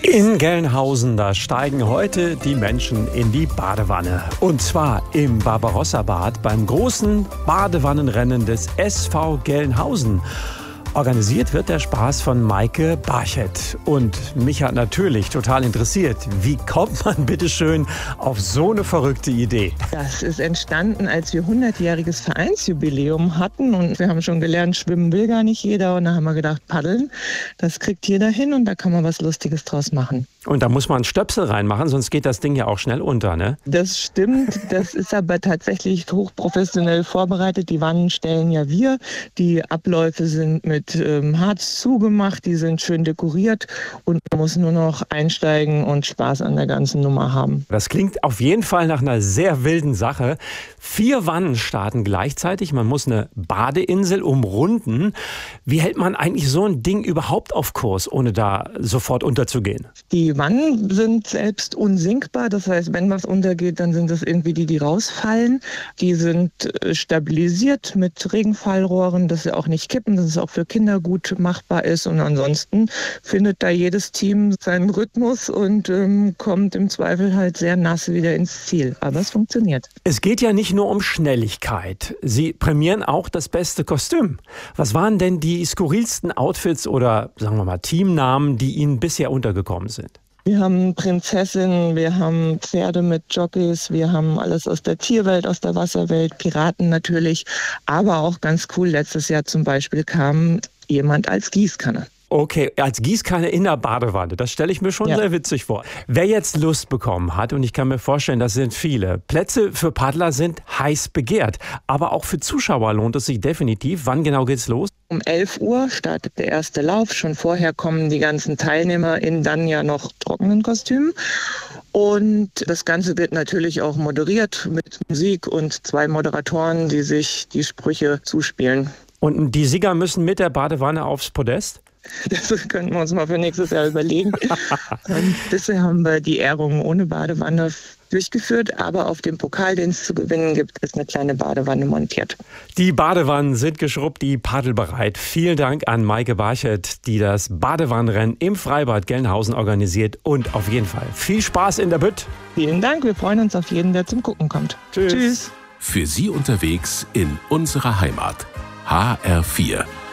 In Gelnhausen, da steigen heute die Menschen in die Badewanne. Und zwar im Barbarossa-Bad beim großen Badewannenrennen des SV Gelnhausen. Organisiert wird der Spaß von Maike Barchett. Und mich hat natürlich total interessiert, wie kommt man bitteschön auf so eine verrückte Idee? Das ist entstanden, als wir 100-jähriges Vereinsjubiläum hatten. Und wir haben schon gelernt, schwimmen will gar nicht jeder. Und da haben wir gedacht, paddeln, das kriegt jeder hin und da kann man was Lustiges draus machen. Und da muss man Stöpsel reinmachen, sonst geht das Ding ja auch schnell unter, ne? Das stimmt, das ist aber tatsächlich hochprofessionell vorbereitet. Die Wannen stellen ja wir. Die Abläufe sind mit Harz zugemacht, die sind schön dekoriert und man muss nur noch einsteigen und Spaß an der ganzen Nummer haben. Das klingt auf jeden Fall nach einer sehr wilden Sache. 4 Wannen starten gleichzeitig, man muss eine Badeinsel umrunden. Wie hält man eigentlich so ein Ding überhaupt auf Kurs, ohne da sofort unterzugehen? Die Wannen sind selbst unsinkbar, das heißt, wenn was untergeht, dann sind es irgendwie die rausfallen. Die sind stabilisiert mit Regenfallrohren, dass sie auch nicht kippen, dass es auch für Kinder gut machbar ist. Und ansonsten findet da jedes Team seinen Rhythmus und kommt im Zweifel halt sehr nass wieder ins Ziel. Aber es funktioniert. Es geht ja nicht nur um Schnelligkeit. Sie prämieren auch das beste Kostüm. Was waren denn die skurrilsten Outfits oder, sagen wir mal, Teamnamen, die Ihnen bisher untergekommen sind? Wir haben Prinzessinnen, wir haben Pferde mit Jockeys, wir haben alles aus der Tierwelt, aus der Wasserwelt, Piraten natürlich, aber auch ganz cool, letztes Jahr zum Beispiel kam jemand als Gießkanne. Okay, als Gießkanne in der Badewanne, das stelle ich mir schon sehr witzig vor. Wer jetzt Lust bekommen hat, und ich kann mir vorstellen, das sind viele, Plätze für Paddler sind heiß begehrt, aber auch für Zuschauer lohnt es sich definitiv. Wann genau geht's los? Um 11 Uhr startet der erste Lauf. Schon vorher kommen die ganzen Teilnehmer in dann ja noch trockenen Kostümen. Und das Ganze wird natürlich auch moderiert mit Musik und 2 Moderatoren, die sich die Sprüche zuspielen. Und die Sieger müssen mit der Badewanne aufs Podest? Das könnten wir uns mal für nächstes Jahr überlegen. Bisher haben wir die Ehrungen ohne Badewanne durchgeführt, aber auf dem Pokal, den es zu gewinnen gibt, ist eine kleine Badewanne montiert. Die Badewannen sind geschrubbt, die paddelbereit. Vielen Dank an Maike Barchett, die das Badewannenrennen im Freibad Gelnhausen organisiert. Und auf jeden Fall viel Spaß in der Bütt. Vielen Dank, wir freuen uns auf jeden, der zum Gucken kommt. Tschüss. Für Sie unterwegs in unserer Heimat. HR4.